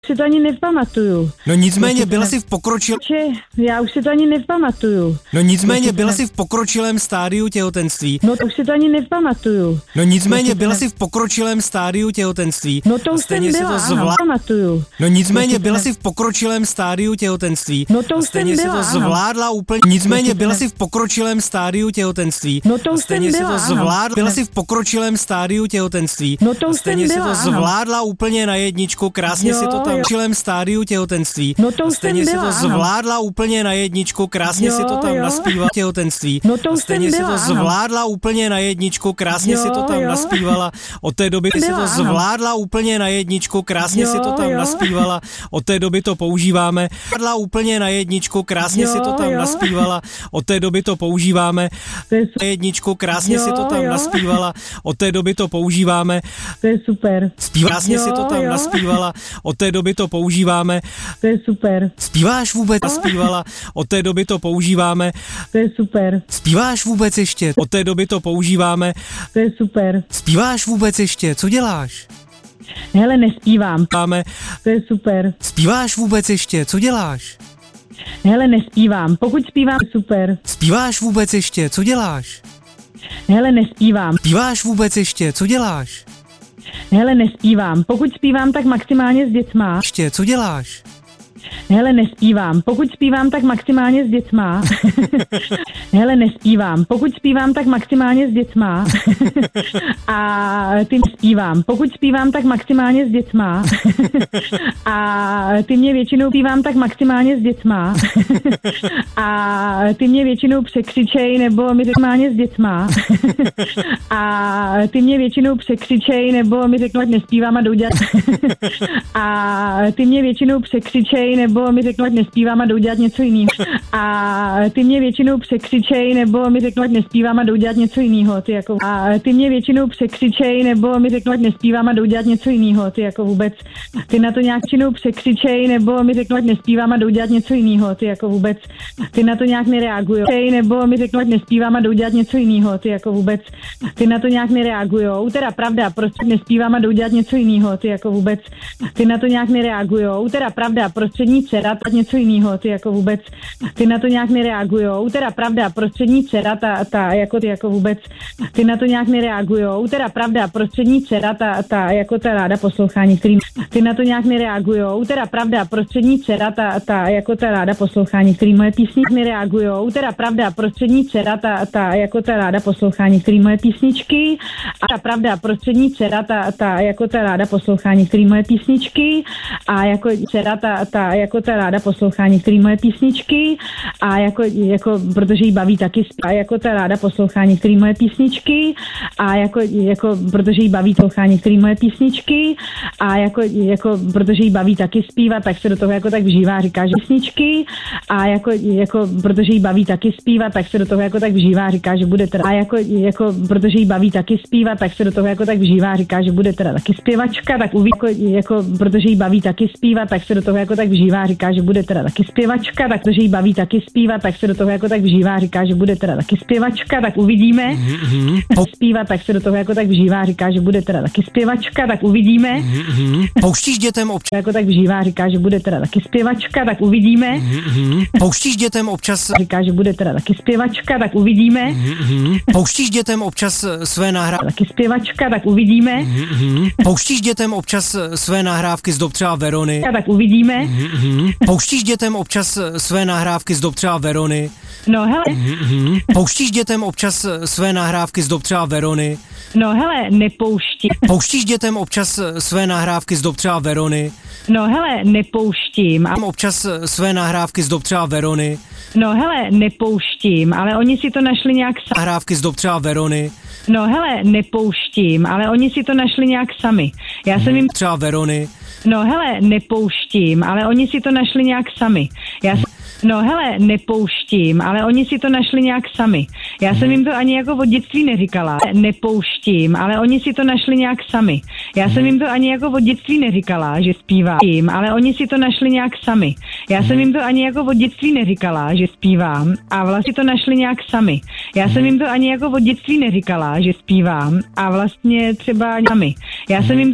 Si to ani nepamatuju. No nicméně byla jsi v pokročilém... Já už si to ani nepamatuju. No nicméně byla jsi v pokročilém stádiu těhotenství. No to už si to ani nepamatuju. No nicméně byla jsi v pokročilém stádiu těhotenství. No to už jsem byla, ano, pamatuju. No nicméně byla jsi v pokročilém stádiu těhotenství. No to už stejně jsem byla, si to zvládla úplně. Nicméně byla jsi v pokročilém stádiu těhotenství. No to už stejně jsem byla, si to zvládla. Byla jsi v pokročilém stádiu těhotenství. No to už stejně jsem si byla, to zvládla úplně na jedničku. Krásně si to tam v pokročilém stádiu těhotenství. No to už stejně jsem si to byla, zvládla úplně na jedničku. Krásně si to tam naspívala těhotenství. No to už stejně jsem si to byla, zvládla úplně na jedničku. Krásně si to tam naspívala. Od té doby si to zvládla úplně na jedničku. Krásně si to tam naspívala. Od té doby to používáme. Zvládla úplně na jedničku. Krásně si to tam naspívala. Od té doby to používáme. Na jedničku. Krásně si to tam naspívala. Od té doby to používáme. To je super. Krásně si to tam naspívala. Od té doby to používáme. To je super. Zpíváš vůbec? Naspívala. Od té doby to používáme. To je super. Zpíváš vůbec ještě? Od té doby to používáme. To je super. Zpíváš vůbec ještě? Co děláš? Hele, nespívám. Máme. To je super. Zpíváš vůbec ještě? Co děláš? Hele, nespívám. Pokud zpívám, super. Zpíváš vůbec ještě? Co děláš? Hele, nespívám. Zpíváš vůbec ještě? Co děláš? Hele, nespívám. Pokud zpívám, tak maximálně s dětma. Ještě, co děláš? Hele, nespívám. Pokud zpívám, tak maximálně s dětma. Hele, nespívám. Pokud zpívám, tak maximálně s dětma. A ty zpívám. Pokud zpívám, tak maximálně s dětma. A ty mě většinou zpívám tak maximálně s dětma. A ty mě většinou překřičej, nebo mi maximálně s dětma. A ty mě většinou překřičej, nebo mi řeknou, ať nespívám a jdou dělat. A ty mě většinou překřičej, nebo mi řeknou, ať nespívám a jdou dělat něco jiného. A ty mě většinou překřičej, nebo mi řeknou, ať nespívám a jdou dělat něco jiného. Ty jako. A ty mě většinou překřičej, nebo mi řeknou, ať nespívám a jdou dělat něco jiného. Ty jako vůbec. Ty na to nějak většinou překřičej, nebo mi řeknou, ať nespívám a jdou dělat něco jiného. Ty jako vůbec. Ty na to nějak nereagujou. Nebo mi řeknou, ať nespívám a jdou dělat něco jiného. Ty jako vůbec. Ty na to nějak nereagujou. Teda pravda, prostě nespívám a jdou dělat něco jiného. Ty jako vůbec. Ty na to nějak nereagujou. Teda pravda, prostřední dcera, tak něco jiného, ty jako vůbec, ty na to nějak nereagujou, teda pravda, prostřední dcera, ta jako ty jako vůbec, ty na to nějak nereagujou, teda pravda, prostřední dcera, ta jako ta ráda poslouchá některým, ty na to nějak nereagujou, teda pravda, prostřední dcera, ta jako ta ráda poslouchá některým moje písničky nereagujou, teda pravda, prostřední dcera, ta jako ta ráda poslouchá některým moje písničky a pravda, prostřední dcera, ta jako ta ráda poslouchá některým moje písničky a jako dcera, ta jako ta ráda poslouchá některé moje písničky a jako protože jí baví taky a jako ta ráda poslouchá některé moje písničky a jako protože jí baví poslouchá některé moje písničky a jako protože jí baví taky zpívat, tak se do toho jako tak vžívá, říká, že písničky a jako protože jí baví taky zpívat, tak se do toho jako tak vžívá, říká, že bude teda a jako protože jí baví taky zpívat, tak se do toho jako tak vžívá, říká, že bude teda taky zpěvačka, tak uvidí jako protože jí baví taky zpívat, tak se do toho jako tak vžívá, říká, že bude teda taky zpěvačka, tak protože jí baví taky zpívat, tak se do toho jako tak vžívá, říká, že bude teda taky zpěvačka, tak uvidíme. Zpívat, tak se do toho jako tak vžívá, říká, že bude teda taky zpěvačka, tak uvidíme. Pouštíš dětem občas jako tak vžívá, říká, že bude teda taky zpěvačka, tak uvidíme. Pouštíš dětem občas říká, že bude teda taky zpěvačka, tak uvidíme. Pouštíš dětem občas své nahrávky taky zpěvačka, tak uvidíme. Pouštíš dětem občas své nahrávky z dob třeba Verony. Tak uvidíme. Pouštíš dětem občas své nahrávky z dob třeba Verony. No hele. Pouštíš dětem občas své nahrávky z dob třeba Verony. No hele, nepouští. Pouštíš dětem občas své nahrávky z dob třeba Verony. No hele, nepouštím. A občas své nahrávky z dob třeba Verony. No hele, nepouštím, ale oni si to našli nějak sami. Nahrávky z dob třeba Verony. No hele, nepouštím, ale oni si to našli nějak sami. Já jsem jim třeba Verony. No hele, nepouštím, ale oni si to našli nějak sami. No hele, nepouštím, ale oni si to našli nějak sami. Já jsem jim to ani jako od dětství neříkala. Nepouštím, ale oni si to našli nějak sami. Já jsem jim to ani jako od dětství neříkala, že zpívám, ale oni si to našli nějak sami. Já jsem jim to ani jako od dětství neříkala, že zpívám a vlastně to našli nějak sami. Já jsem jim to ani jako od dětství neříkala, že zpívám a vlastně třeba sami. Já jsem jim